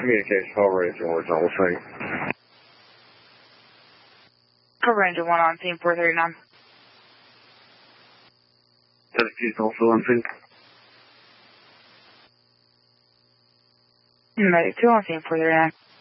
Communication, call Ranger 1, we'll see. Ranger 1 on scene 439. He's also on scene. Medic 2 on scene 439.